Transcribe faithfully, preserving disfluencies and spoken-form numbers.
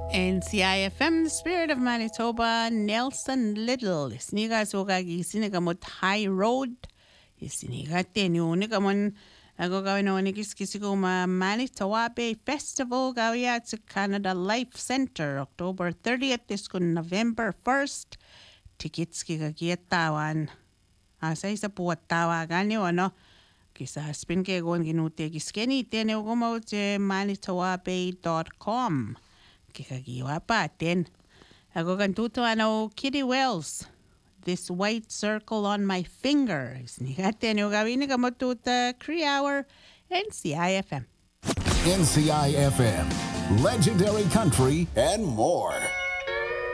N C I F M, the spirit of Manitoba, Nelson Little. Sniga soga gisiniga mo High Road. Isiniga tenyo ni kamon ako gawin no ni kiskisi ko ma Manitoba Bay Festival gawya sa Canada Life Center October thirtieth is kun November first. Tickets kikakiyatawan. Asa isa po tawagan niyo ano. Kisa haspin ke gon ginute kiskeni tene ko mo sa manitoba bay dot com. Kikagiwa pa atin. Ako kan tuto ano Kitty Wells. This white circle on my finger. Snigatin yung gawin ni kamututa Cree Hour N C I F M. N C I F M, legendary country and more.